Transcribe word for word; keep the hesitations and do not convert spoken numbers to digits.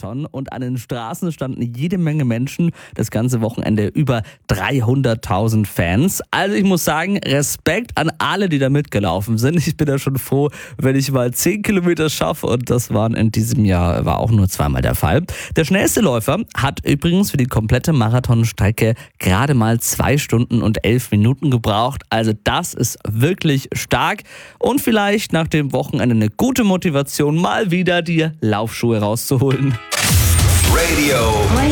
Marathon und an den Straßen standen jede Menge Menschen. Das ganze Wochenende über dreihunderttausend Fans. Also ich muss sagen, Respekt an alle, die da mitgelaufen sind. Ich bin ja schon froh, wenn ich mal zehn Kilometer schaffe und das waren in diesem Jahr, war auch nur zweimal der Fall. Der schnellste Läufer hat übrigens für die komplette Marathonstrecke gerade mal zwei Stunden und elf Minuten gebraucht. Also das ist wirklich stark und vielleicht nach dem Wochenende eine gute Motivation, mal wieder die Laufschuhe rauszuholen. Radio